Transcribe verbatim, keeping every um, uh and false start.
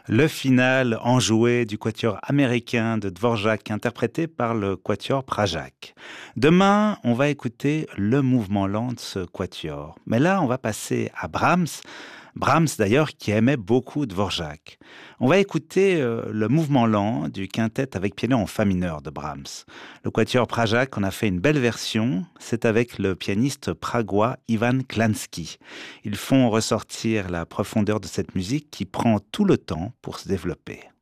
Le final enjoué du quatuor américain de Dvorak, interprété par le quatuor Prajak. Demain, on va écouter le mouvement lent de ce quatuor. Mais là, on va passer à Brahms. Brahms, d'ailleurs, qui aimait beaucoup Dvorak. On va écouter euh, le mouvement lent du quintet avec piano en fa mineur de Brahms. Le quatuor Prajak en a fait une belle version. C'est avec le pianiste pragois Ivan Klansky. Ils font ressortir la profondeur de cette musique qui prend tout le temps pour se développer.